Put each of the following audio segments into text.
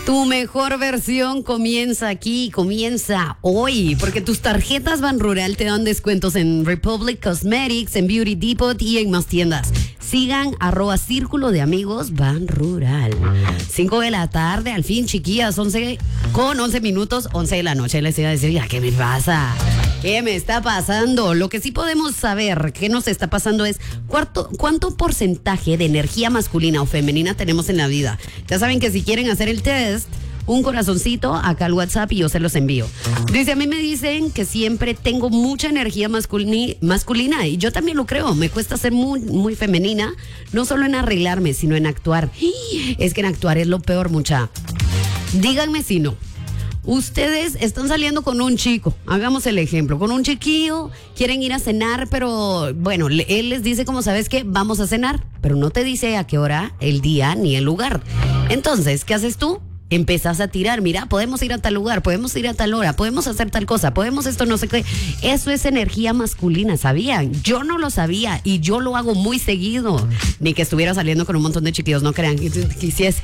Tu mejor versión comienza aquí, comienza hoy, porque tus tarjetas Ban Rural te dan descuentos en Republic Cosmetics, en Beauty Depot y en más tiendas. Sigan @Círculo de Amigos Ban Rural. 5 de la tarde, al fin, chiquillas, 11 minutos, 11 de la noche. Les iba a decir, ¿qué me pasa? ¿Qué me está pasando? Lo que sí podemos saber qué nos está pasando es cuánto porcentaje de energía masculina o femenina tenemos en la vida. Ya saben que si quieren hacer el test, un corazoncito acá al WhatsApp y yo se los envío. Dice, a mí me dicen que siempre tengo mucha energía masculina y yo también lo creo. Me cuesta ser muy, muy femenina, no solo en arreglarme, sino en actuar. Es que en actuar es lo peor, mucha. Díganme si no. Ustedes están saliendo con un chico, hagamos el ejemplo, con un chiquillo, quieren ir a cenar, pero bueno, él les dice, como sabes que vamos a cenar, pero no te dice a qué hora, el día ni el lugar. Entonces, ¿qué haces tú? Empezás a tirar, mira, podemos ir a tal lugar, podemos ir a tal hora, podemos hacer tal cosa, podemos esto, no sé qué. Eso es energía masculina, ¿sabían? Yo no lo sabía y yo lo hago muy seguido. Ni que estuviera saliendo con un montón de chiquillos, no crean que quisiese.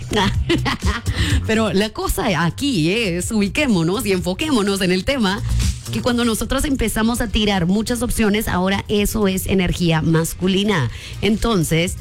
Pero la cosa aquí es, ubiquémonos y enfoquémonos en el tema, que cuando nosotros empezamos a tirar muchas opciones, ahora eso es energía masculina. Entonces,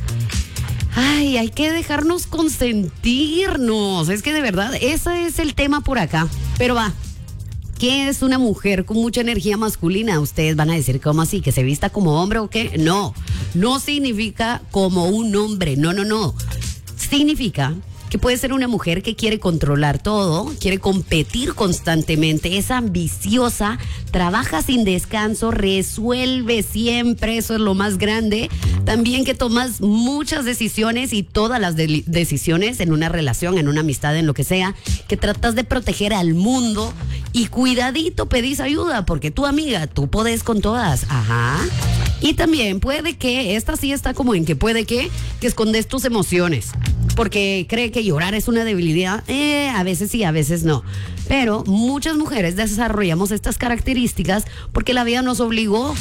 hay que dejarnos consentirnos. Es que de verdad, ese es el tema por acá. Pero va, ¿qué es una mujer con mucha energía masculina? Ustedes van a decir, ¿cómo así? ¿Que se vista como hombre o qué? No, no significa como un hombre. No. Significa que puede ser una mujer que quiere controlar todo, quiere competir constantemente, es ambiciosa, trabaja sin descanso, resuelve siempre, eso es lo más grande. También que tomas muchas decisiones y todas las decisiones en una relación, en una amistad, en lo que sea, que tratas de proteger al mundo y cuidadito pedís ayuda, porque tu amiga, tú podés con todas. Ajá. Y también puede que, esta sí está como en que puede que escondes tus emociones, porque cree que llorar es una debilidad. A veces sí, a veces no. Pero muchas mujeres desarrollamos estas características porque la vida nos obligó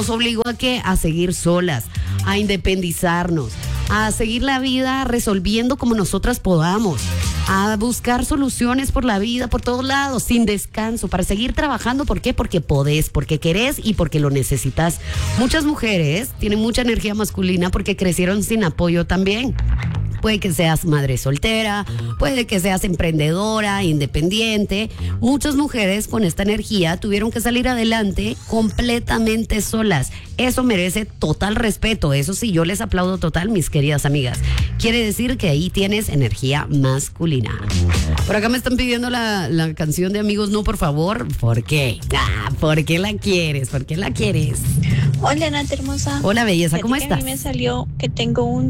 a seguir solas, a independizarnos, a seguir la vida resolviendo como nosotras podamos, a buscar soluciones por la vida, por todos lados, sin descanso, para seguir trabajando. ¿Por qué? Porque podés, porque querés y porque lo necesitas. Muchas mujeres tienen mucha energía masculina porque crecieron sin apoyo también. Puede que seas madre soltera, puede que seas emprendedora, independiente. Muchas mujeres con esta energía tuvieron que salir adelante completamente solas. Eso merece total respeto. Eso sí, yo les aplaudo total, mis queridas amigas. Quiere decir que ahí tienes energía masculina. Por acá me están pidiendo la canción de Amigos No, por favor. ¿Por qué? ¿Por qué la quieres? ¿Por qué la quieres? Hola, Nat hermosa. Hola, belleza, ¿cómo estás? A mí me salió que tengo un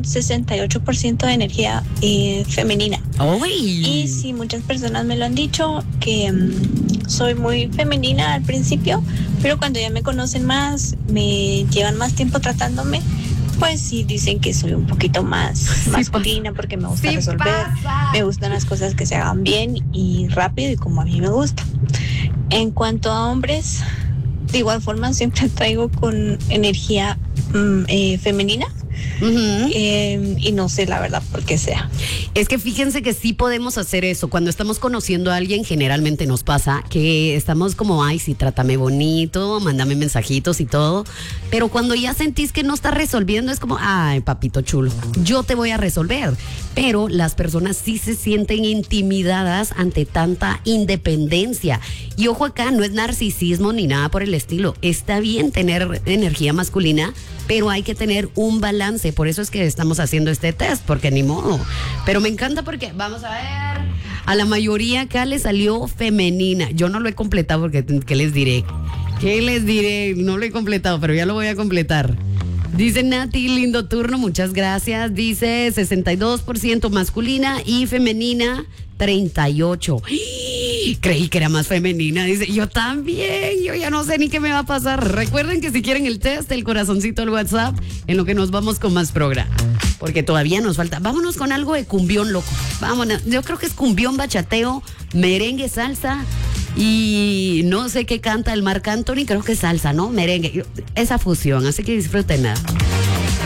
68% de energía femenina. ¡Uy! Y sí, muchas personas me lo han dicho, que soy muy femenina al principio, pero cuando ya me conocen más, me llevan más tiempo tratándome, pues sí dicen que soy un poquito más masculina, porque me gusta resolver, me gustan las cosas que se hagan bien y rápido y como a mí me gusta. En cuanto a hombres, de igual forma siempre traigo con energía femenina. Uh-huh. Y no sé la verdad por qué sea. Es que fíjense que sí podemos hacer eso. Cuando estamos conociendo a alguien, generalmente nos pasa que estamos como, sí, trátame bonito, mándame mensajitos y todo. Pero cuando ya sentís que no está resolviendo, es como, papito chulo, yo te voy a resolver. Pero las personas sí se sienten intimidadas ante tanta independencia. Y ojo acá, no es narcisismo ni nada por el estilo. Está bien tener energía masculina, pero hay que tener un balance. Por eso es que estamos haciendo este test, porque ni modo. Pero me encanta porque, vamos a ver, a la mayoría acá le salió femenina. Yo no lo he completado porque, ¿qué les diré? ¿Qué les diré? No lo he completado, pero ya lo voy a completar. Dice Nati, lindo turno, muchas gracias. Dice 62% masculina y femenina 38%. Creí que era más femenina. Dice, yo también, yo ya no sé ni qué me va a pasar. Recuerden que si quieren el test, el corazoncito al WhatsApp, en lo que nos vamos con más programa, porque todavía nos falta. Vámonos con algo de cumbión, loco. Vámonos, yo creo que es cumbión, bachateo, merengue, salsa. Y no sé qué canta el Marc Anthony, creo que es salsa, ¿no? Merengue, esa fusión, así que disfruten nada.